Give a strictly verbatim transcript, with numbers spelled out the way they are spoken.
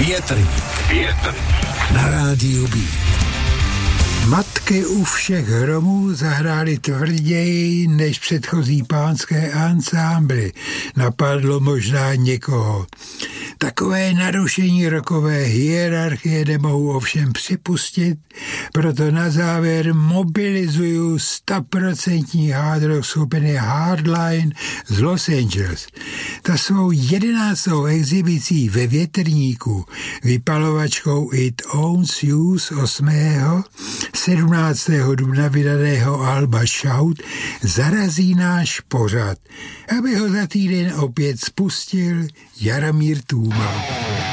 Větrník. Větrník. Na rádiu Beat. Matky u všech hromů zahrály tvrději než předchozí pánské ansámbly. Napadlo možná někoho. Takové narušení rokové hierarchie nemohu ovšem připustit, proto na závěr mobilizuju stoprocentní hard rock skupiny Hardline z Los Angeles. Ta svou jedenáctou exibicí ve Větrníku, vypalovačkou It Owns You z osmého sedmnáctého dubna vydaného alba Shout zarazí náš pořad, aby ho za týden opět spustil Jaromír Tůma.